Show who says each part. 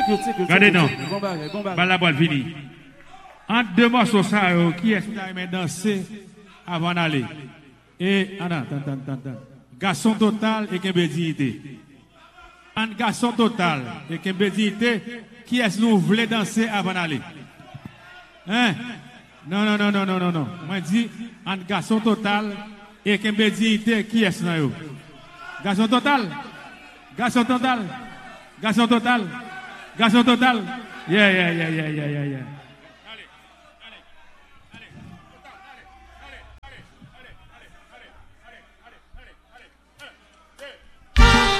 Speaker 1: Regardez non. La boîte finie. Entre deux morceaux, ça, qui est-ce qui a danser avant d'aller? Et, attends. Garçon total et Kembe dignité. Un garçon total et Kembe dignité, qui est-ce que nous voulons danser avant d'aller? Hein? Non. Moi, je dis, un garçon total et Kembe dignité, qui est-ce que nous? Garçon total. Yeah.